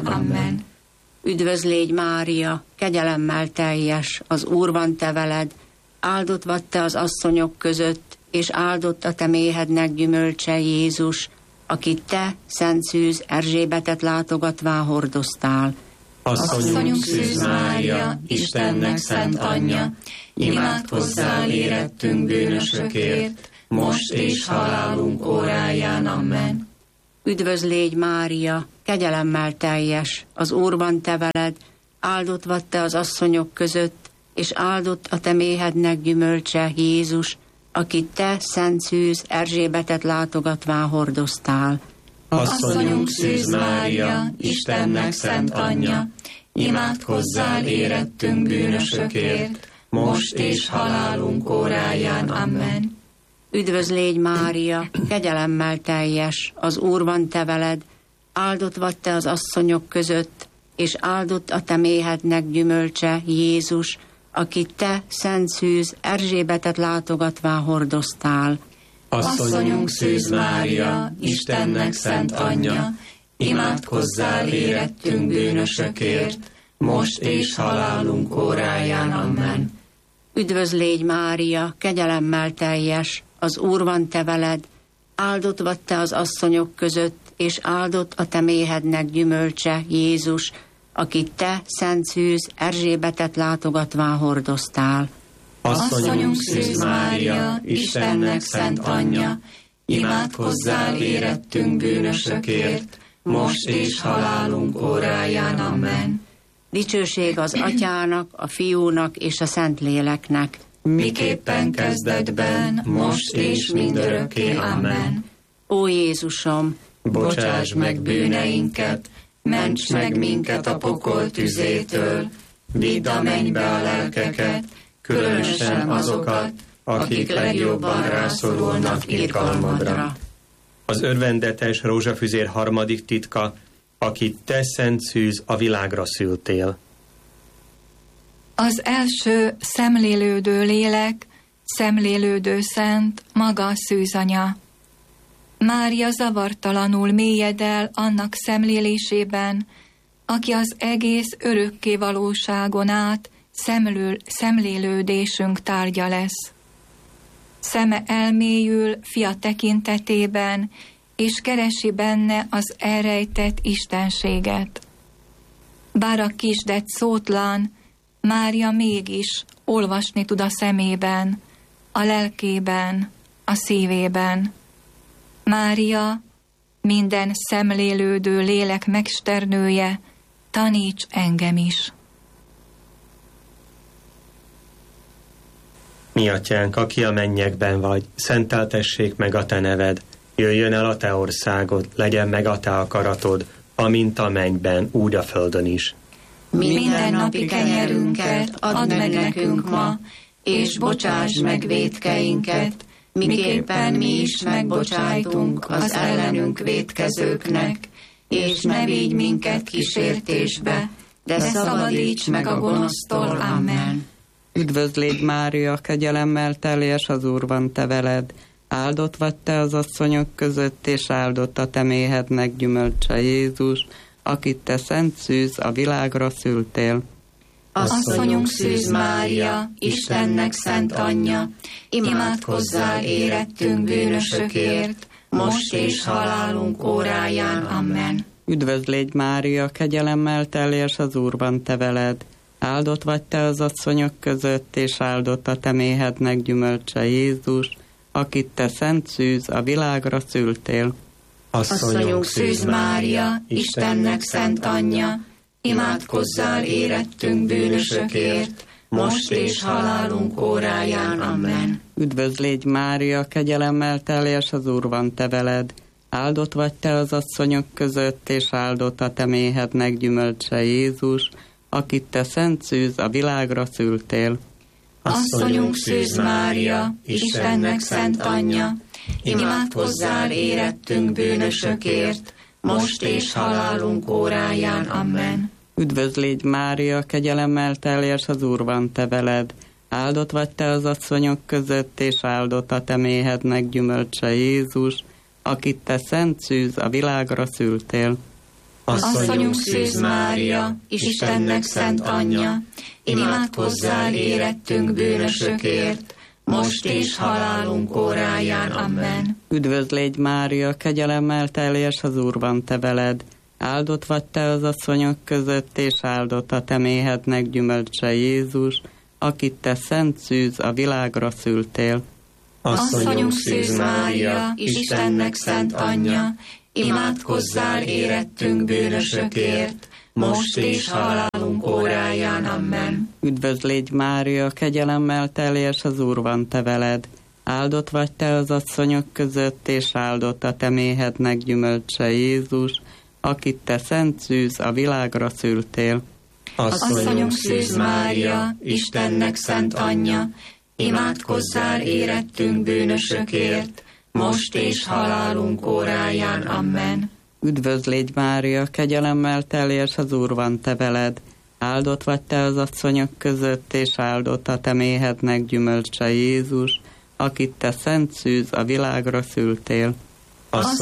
óráján. Amen. Üdvözl légy, Mária, kegyelemmel teljes, az Úr van te veled, áldott vagy te az asszonyok között, és áldott a te méhednek gyümölcse, Jézus, akit te, Szent Szűz Erzsébetet látogatván hordoztál. Asszonyunk Szűz Mária, Istennek szent anyja, imádkozzál érettünk bűnösökért, most és halálunk óráján. Amen. Üdvözl légy, Mária, kegyelemmel teljes, az Úr van te veled, áldott vagy te az asszonyok között, és áldott a te méhednek gyümölcse, Jézus, akit te, Szent Szűz Erzsébetet látogatván hordoztál. Asszonyunk Szűz Mária, Istennek szent anyja, imádkozzál érettünk bűnösökért, most és halálunk óráján. Amen. Üdvözl légy, Mária, kegyelemmel teljes, az Úr van te veled, áldott vagy te az asszonyok között, és áldott a te méhednek gyümölcse, Jézus, akit te, Szent Szűz Erzsébetet látogatván hordoztál. Asszonyunk Szűz Mária, Istennek szent anyja, imádkozzál érettünk bűnösökért, most és halálunk óráján. Amen. Üdvözl légy, Mária, kegyelemmel teljes, az Úr van te veled, áldott vagy te az asszonyok között, és áldott a te méhednek gyümölcse, Jézus, akit te, Szent Szűz Erzsébetet látogatván hordoztál. Asszonyunk Szűz Mária, Istennek szent anyja, imádkozzál érettünk bűnösökért, most és halálunk óráján. Amen. Dicsőség az Atyának, a Fiúnak és a Szentléleknek, miképpen kezdetben, most és mindörökké. Amen. Ó Jézusom, bocsáss meg bűneinket, ments meg minket a pokol tüzétől, vidd a mennybe a lelkeket, különösen azokat, akik legjobban rászorulnak irgalmadra. Az örvendetes rózsafüzér harmadik titka, akit te, Szent Szűz, a világra szültél. Az első szemlélődő lélek, szemlélődő szent, maga Szűzanya. Mária zavartalanul mélyed el annak szemlélésében, aki az egész örökké valóságon át szemlélődésünk tárgya lesz. Szeme elmélyül fia tekintetében, és keresi benne az elrejtett istenséget. Bár a kisdet szótlan, Mária mégis olvasni tud a szemében, a lelkében, a szívében. Mária, minden szemlélődő lélek megsternője, taníts engem is. Mi atyánk, aki a mennyekben vagy, szenteltessék meg a te neved, jöjjön el a te országod, legyen meg a te akaratod, amint a mennyben, úgy a földön is. Minden napi kenyerünket add meg nekünk ma, és bocsáss meg vétkeinket, miképpen mi is megbocsájtunk az ellenünk vétkezőknek, és ne vigy minket kísértésbe, de szabadíts meg a gonosztól. Amen. Üdvözl légy, Mária, kegyelemmel teljes, az Úr van te veled, áldott vagy te az asszonyok között, és áldott a te méhednek gyümölcse, Jézus, akit te, Szent Szűz, a világra szültél. Asszonyunk Szűz Mária, Istennek szent anyja, imádkozzál érettünk bűnösökért, most és halálunk óráján. Amen. Üdvözl légy, Mária, kegyelemmel teljes, az Úr van te veled, áldott vagy te az asszonyok között, és áldott a te méhednek gyümölcse, Jézus, akit te, Szent Szűz, a világra szültél. Asszonyunk Szűz Mária, Istennek szent anyja, imádkozzál érettünk bűnösökért, most és halálunk óráján. Amen. Üdvözl légy, Mária, kegyelemmel teljes, az Úr van te veled, áldott vagy te az asszonyok között, és áldott a te méhednek gyümölcse, Jézus, akit te, Szent Szűz, a világra szültél. Asszonyunk Szűz Mária, Istennek szent anyja, imádkozzál érettünk bűnösökért, most és halálunk óráján. Amen. Üdvözl légy, Mária, kegyelemmel teljes, az Úr van te veled, áldott vagy te az asszonyok között, és áldott a te méhednek gyümölcse, Jézus, akit te, Szent Szűz, a világra szültél. Asszonyunk Szűz Mária, Istennek szent anyja, imádkozzál érettünk bűnösökért, most és halálunk óráján. Amen. Üdvözl légy Mária, kegyelemmel teljes, az Úr van te veled. Áldott vagy te az asszonyok között, és áldott a te méhednek gyümölcse Jézus, akit te Szent Szűz a világra szültél. Asszonyunk Szűz Mária, Istennek szent anyja, imádkozzál érettünk bűnösökért, most és halálunk óráján. Amen. Üdvözl légy Mária, kegyelemmel teljes, az Úr van te veled. Áldott vagy te az asszonyok között, és áldott a te méhednek gyümölcse Jézus, akit te Szent Szűz a világra szültél. Asszonyunk Szűz Mária, Istennek szent anyja, imádkozzál érettünk bűnösökért, most és halálunk óráján. Amen. Üdvözl légy Mária, kegyelemmel teljes, az Úr van te veled. Áldott vagy te az asszonyok között, és áldott a te méhednek gyümölcse Jézus, akit te Szent Szűz a világra szültél.